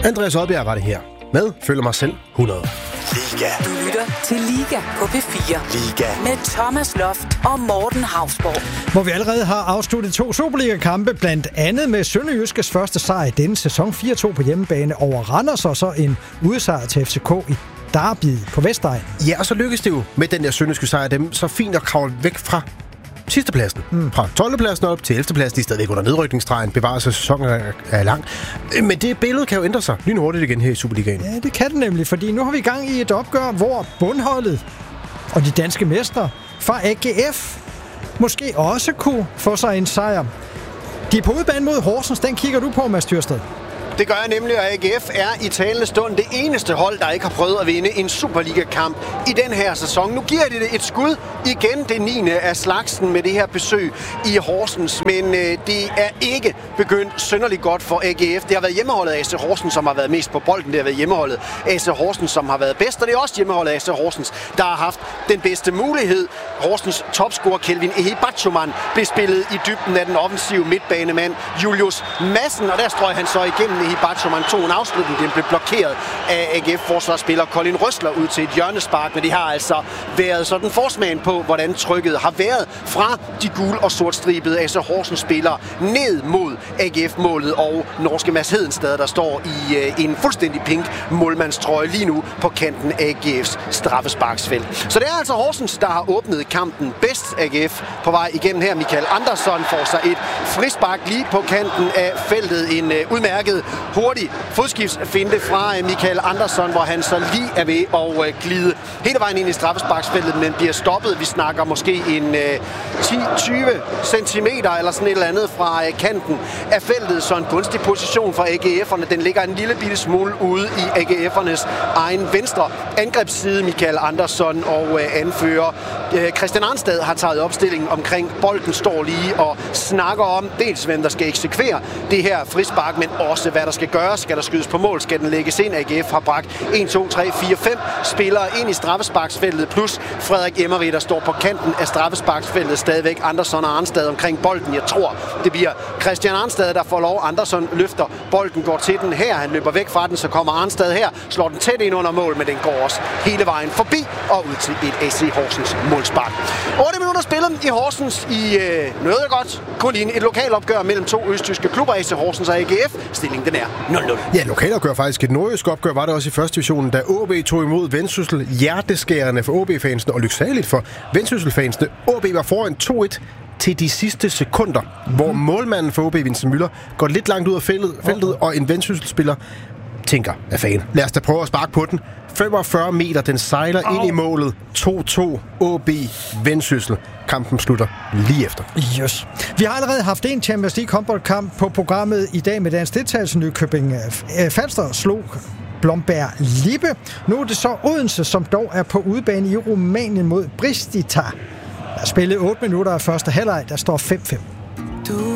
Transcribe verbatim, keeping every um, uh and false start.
Andreas Oddbjerg var det her. Med Føler mig selv hundrede. Liga. Du lytter til Liga på P fire. Liga. Med Thomas Loft og Morten Hausborg. Hvor vi allerede har afsluttet to Superliga-kampe, blandt andet med Sønderjyskes første sejr i denne sæson fire to på hjemmebane over Randers, og så en udsejr til F C K i Derby på Vestegn. Ja, og så lykkedes det jo med den der sønderjyske sejr dem så fint at kravle væk fra sidstepladsen. Mm. Fra tolvte pladsen op til ellevte pladsen, de er stadigvæk under nedrykningsstregen, bevares af sæsonen er, er lang. Men det billede kan jo ændre sig lynhurtigt igen her i Superligaen. Ja, det kan det nemlig, fordi nu har vi i gang i et opgør, hvor bundholdet og de danske mestre fra A G F måske også kunne få sig en sejr. De er på udebane mod Horsens, den kigger du på, Mads Tyrsted. Det gør jeg nemlig, at A G F er i talende stund det eneste hold, der ikke har prøvet at vinde en Superliga-kamp i den her sæson. Nu giver de det et skud igen, det niende af slagsen med det her besøg i Horsens. Men øh, det er ikke begyndt synderligt godt for A G F. Det har været hjemmeholdet af A C Horsens, som har været mest på bolden. Det har været hjemmeholdet af A C Horsens, som har været bedst. Og det er også hjemmeholdet af A C Horsens, der har haft den bedste mulighed. Horsens topscorer Kelvin Ehibachoman blev spillet i dybden af den offensive midtbanemand Julius Madsen. Og der strøg han så igennem Ehibachoman tog en afslutning. Den blev blokeret af A G F-forsvarsspiller Colin Røsler ud til et hjørnespark. Men det har altså været sådan forsmagen på, hvordan trykket har været fra de gul- og sortstribede A C Horsens spillere ned mod A G F-målet og norske Mads Hedenstad, der står i øh, en fuldstændig pink målmandstrøje lige nu på kanten af A G F's straffesparksfelt. Så det er altså Horsens, der har åbnet kampen bedst. A G F på vej igennem her. Michael Andersson får sig et frispark lige på kanten af feltet. En øh, udmærket hurtig fodskiftsfinte fra Michael Andersson, hvor han så lige er ved at øh, glide hele vejen ind i straffesparksfeltet, men bliver stoppet. Vi snakker måske en øh, ti til tyve centimeter eller sådan et eller andet fra øh, kanten af feltet. Så en gunstig position for A G F'erne. Den ligger en lille bitte smule ude i A G F'ernes egen venstre angrebsside. Michael Andersson og øh, anfører øh, Christian Arnstad har taget opstillingen omkring bolden, står lige og snakker om dels hvem der skal eksekvere det her frispark, men også hvad der skal gøres. Skal der skydes på mål? Skal den lægges ind? A G F har bragt en, to, tre, fire, fem spillere ind i straffesparksfeltet, plus Frederik Emery, der står på kanten af straffesparksfeltet stadigvæk. Andersson og Arnstad omkring bolden. Jeg tror, det bliver Christian Arnstad, der får lov. Andersson løfter bolden, går til den her. Han løber væk fra den, så kommer Arnstad her. Slår den tæt ind under mål, men den går også hele vejen forbi og ud til et A C Horsens målspark. otte minutter spillet i Horsens i øh, noget godt kunne ligne et lokalopgør mellem to østtyske klubber, A C Horsens og A G F. Stillingen den er nul nul. Ja, lokalopgør faktisk. Et nordjysk opgør var det også i første divisionen, da A B tog imod Vendsyssel. Hjerteskærende for A B-fansene og lyksaligt for Vendsyssel-fansene. A B var foran to et til de sidste sekunder, mm. hvor målmanden for A B, Vincent Müller, går lidt langt ud af feltet, feltet okay. og en Vendsyssel-spiller tænker af fan. Lad os da prøve at sparke på den. femogfyrre meter, den sejler oh. ind i målet. to to A B Vendsyssel. Kampen slutter lige efter. Yes. Vi har allerede haft en Champions League håndboldkamp på programmet i dag med dansk deltagelse. Nykøbing Falster slog Blomberg Lippe. Nu er det så Odense, som dog er på udebane i Rumænien mod Bristita. Der er spillet otte minutter af første halvleg. Der står fem fem.